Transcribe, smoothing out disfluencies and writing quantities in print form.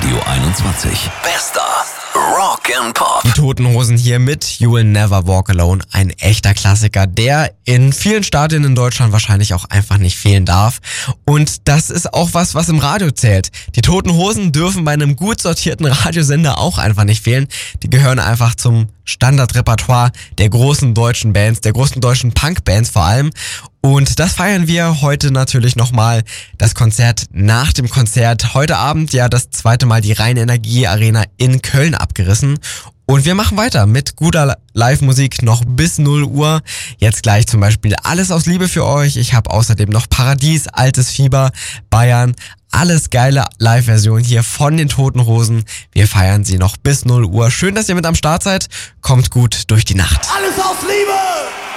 Radio 21. Bester Rock and Pop. Die Toten Hosen hier mit You Will Never Walk Alone. Ein echter Klassiker, der in vielen Stadien in Deutschland wahrscheinlich auch einfach nicht fehlen darf. Und das ist auch was im Radio zählt. Die Toten Hosen dürfen bei einem gut sortierten Radiosender auch einfach nicht fehlen. Die gehören einfach zum Standardrepertoire der großen deutschen Bands, der großen deutschen Punkbands vor allem. Und das feiern wir heute natürlich nochmal, das Konzert nach dem Konzert. Heute Abend ja das zweite Mal die Rhein-Energie-Arena in Köln abgerissen. Und wir machen weiter mit guter Live-Musik noch bis 0 Uhr. Jetzt gleich zum Beispiel Alles aus Liebe für euch. Ich habe außerdem noch Paradies, Altes Fieber, Bayern. Alles geile Live-Version hier von den Toten Hosen. Wir feiern sie noch bis 0 Uhr. Schön, dass ihr mit am Start seid. Kommt gut durch die Nacht. Alles aus Liebe!